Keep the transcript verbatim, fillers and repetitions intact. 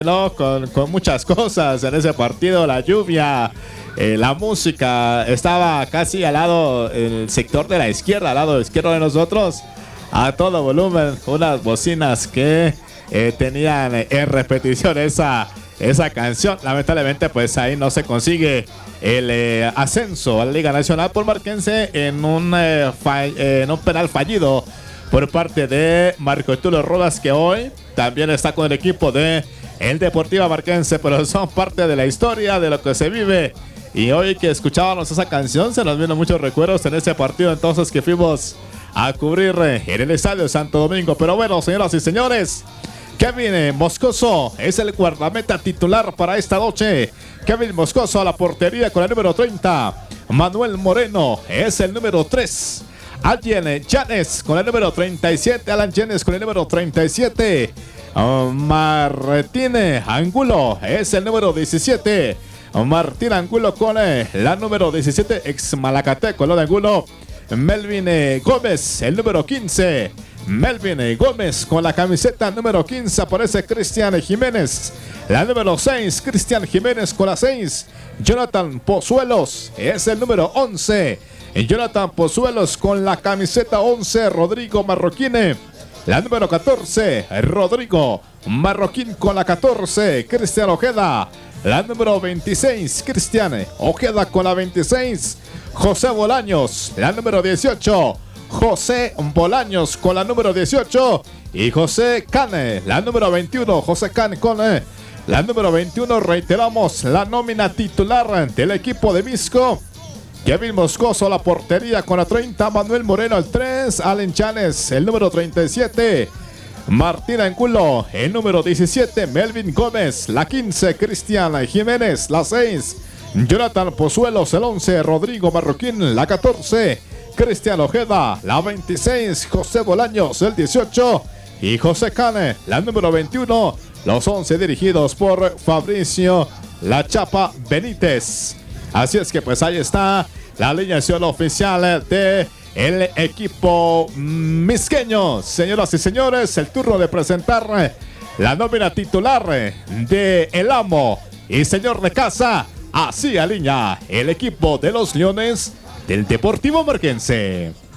¿no? Con, con muchas cosas en ese partido, la lluvia, eh, la música, estaba casi al lado, el sector de la izquierda, al lado izquierdo de nosotros, a todo volumen, unas bocinas que eh, tenían en repetición esa, esa canción. Lamentablemente pues ahí no se consigue el eh, ascenso a la Liga Nacional por Marquense en un, eh, en un penal fallido por parte de Marco Tulio Rodas, que hoy también está con el equipo de el Deportiva Marquense, pero son parte de la historia de lo que se vive. Y hoy que escuchábamos esa canción, se nos vino muchos recuerdos en ese partido entonces que fuimos a cubrir en el Estadio Santo Domingo. Pero bueno, señoras y señores, Kevin Moscoso es el guardameta titular para esta noche. Kevin Moscoso a la portería con el número treinta. Manuel Moreno es el número tres. Alan Yanes con el número treinta y siete. Alan Yanes con el número treinta y siete. Uh, Martín Angulo es el número diecisiete. Martín Angulo con eh, la número diecisiete, ex Malacateco, lo de Angulo. Melvin eh, Gómez, el número quince. Melvin eh, Gómez con la camiseta número quince, aparece Cristian Jiménez. La número seis, Cristian Jiménez con la seis. Jonathan Pozuelos es el número once. Jonathan Pozuelos con la camiseta once, Rodrigo Marroquine. La número catorce, Rodrigo Marroquín con la catorce, Cristian Ojeda. La número veintiséis, Cristian Ojeda con la veintiséis, José Bolaños. La número dieciocho, José Bolaños con la número dieciocho. Y José Cane, la número veintiuno, José Cane con eh, la número veintiuno. Reiteramos la nómina titular del equipo de Misco. Kevin Moscoso a la portería con la treinta, Manuel Moreno el tres, Alan Yanes el número treinta y siete, Martín Angulo el número diecisiete, Melvin Gómez la quince, Cristian Jiménez la seis, Jonathan Pozuelos el once, Rodrigo Marroquín la catorce, Cristian Ojeda la veintiséis, José Bolaños el dieciocho y José Cane la número veintiuno, los once dirigidos por Fabricio La Chapa Benítez. Así es que pues ahí está la alineación oficial de el equipo misqueño. Señoras y señores, el turno de presentar la nómina titular de el amo y señor de casa. Así alinea el equipo de los Leones del Deportivo Marquense.